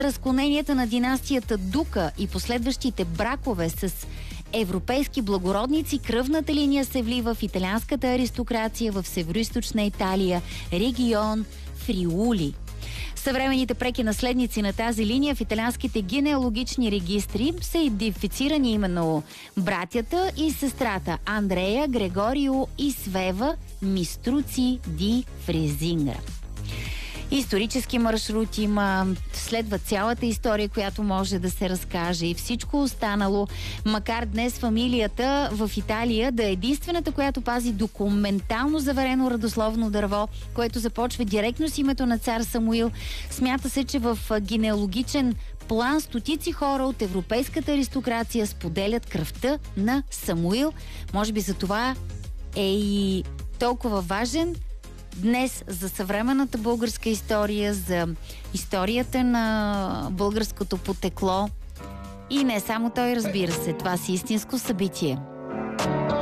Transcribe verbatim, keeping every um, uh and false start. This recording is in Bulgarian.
разклоненията на династията Дука и последващите бракове с европейски благородници, кръвната линия се влива в италианската аристокрация в североизточна Италия, регион Фриули. Съвременните преки наследници на тази линия в италианските генеалогични регистри са идентифицирани именно братята и сестрата Андрея, Грегорио и Свева Миструци ди Фрезингра. Исторически маршрут има, следва цялата история, която може да се разкаже и всичко останало, макар днес фамилията в Италия да е единствената, която пази документално заверено родословно дърво, което започва директно с името на цар Самуил. Смята се, че в генеалогичен план стотици хора от европейската аристокрация споделят кръвта на Самуил. Може би за това е и толкова важен днес за съвременната българска история, за историята на българското потекло. И не само той, разбира се, това си истинско събитие.